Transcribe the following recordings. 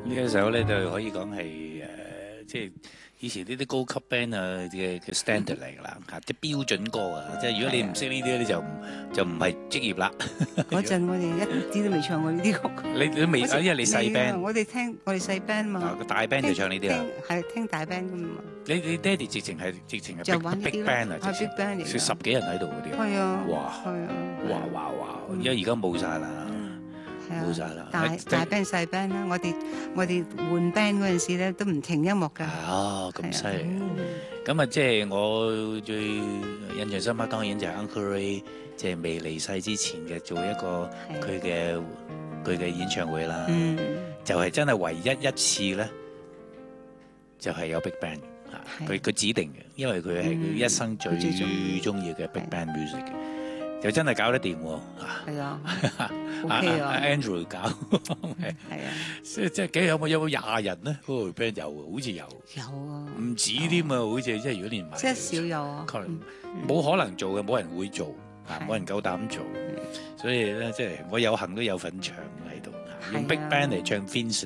呢個時候咧就可以講係即係以前呢啲高級 band 啊嘅 standard 嚟㗎啦，嚇即係標準歌啊！即係如果你唔識呢啲咧，就唔係職業啦。 嗰陣我哋一啲都未唱過呢啲曲。 你都未啊？因為你細 band， 我哋細 band 嘛。 個大 band 就唱呢啲啦。 係聽大 band 㗎嘛。 你爹哋直情係就玩呢 big 啲 band 啊， 係 big band 嚟㗎。 10幾人喺度嗰啲。 係啊。 哇！ 係啊。 哇！因為而家冇晒啦。冇晒啦！ 大 band 細 band 啦，我哋換 band 嗰陣時咧都唔停音樂㗎。 哦，咁犀利！咁啊，即係我最印象深刻，當然就係 Uncle Ray，即係未離世之前嘅做一個佢嘅演唱會啦。就係真係唯一一次咧，就係有 Big Band 嚇，佢指定嘅，因為佢係佢一生最中意嘅 Big Band music。就真係搞得掂喎！ 係啊，OK 啊 ，Andrew 搞係啊， 即係幾有冇20人咧？嗰個 band 有，好似有啊， 唔止添啊！好似即係如果連埋， 即係少有啊， 冇可能做嘅，冇人會做啊，冇人夠膽做，所以咧即係我有幸都有份唱喺度，用 Big Band 嚟唱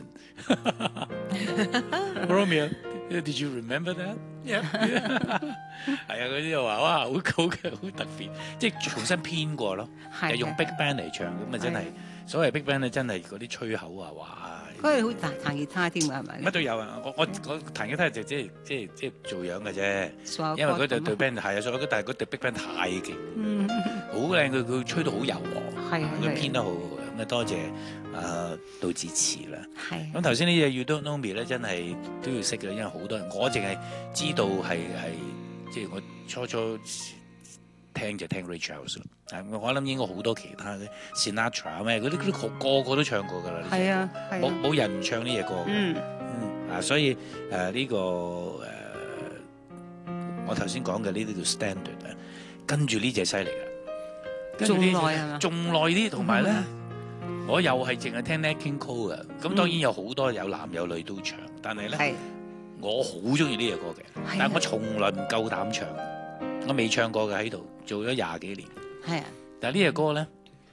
Vincent。Romeo，Did you remember that？係啊，嗰啲又話哇，好特別，即係重新編過咯，係用 Big Band 嚟唱，咁啊真係所謂 Big Band 咧，真係嗰啲吹口啊，哇！ 佢係好彈吉他添㗎，係咪？ 乜都有啊！我彈吉他就即係做樣嘅啫，因為嗰隊 band 係啊，所以但係嗰隊 Big Band 太勁，好靚，佢吹到好柔和，佢編得好。咁啊，多謝杜自持啦。係。咁頭先呢隻 You Don't Know Me 咧，真係都要識嘅，因為好多人我淨係知道係即係我初聽就聽 Ray Charles 啦。我諗應該好多其他嘅 Sinatra 咩嗰啲個個都唱過㗎啦。係啊，冇人唔唱呢隻歌。所以呢個我頭先講嘅呢啲叫 standard 啊，跟住呢隻犀利啦， 仲耐係嘛？ 仲耐啲，同埋咧。我又係淨係聽 Nat King Cole 嘅，咁當然有好多有男有女都唱，但係咧，我好中意呢隻歌嘅，但係我從來唔夠膽唱，我未唱過嘅喺度，做咗20幾年。係啊，但係呢隻歌咧，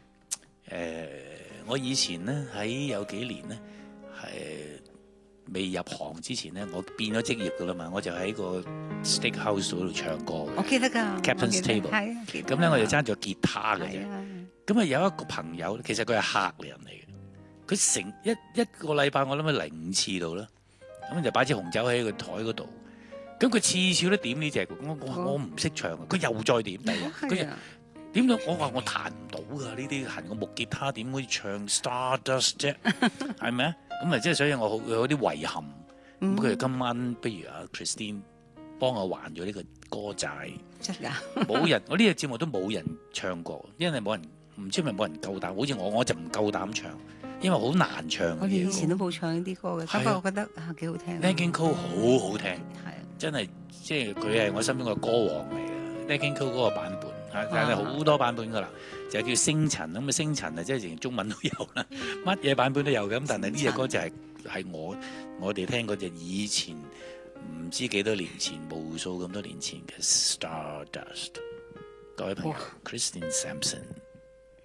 我以前咧喺有幾年咧係未入行之前咧，我變咗職業㗎啦嘛，我就喺個 Steakhouse 嗰度唱歌嘅。我記得㗎 Captain's Table。係啊，咁咧我就爭咗吉他嘅啫。咁啊有一個朋友，其實佢係客人嚟嘅，佢成一個禮拜我諗係0次度啦，咁就擺支紅酒喺個台嗰度，咁佢次次都點呢隻，我唔識唱，佢又再點，佢又點到我話我彈唔到㗎，呢啲彈個木吉他點可以唱 Stardust 啫，係咪啊？咁啊即係所以我有啲遺憾，咁佢哋今晚不如阿 Christine 幫我還咗呢個歌債，真㗎？冇人，我呢個節目都冇人唱過，因為冇人。唔知係咪冇人夠膽，好似我就唔夠膽唱，因為好難唱。我哋以前都冇唱呢啲歌嘅，不過我覺得幾好聽。Nat King Cole 好好聽，係真係即係佢係我身邊個歌王嚟嘅。Nat King Cole 嗰個版本，但係好多版本㗎啦，就係叫星塵咁啊，星塵啊，即係連中文都有啦，乜嘢版本都有嘅。咁但係呢隻歌就係我哋聽嗰隻以前唔知幾多年前，無數咁多年前嘅 Stardust。各位朋友 ，Christine Sampson。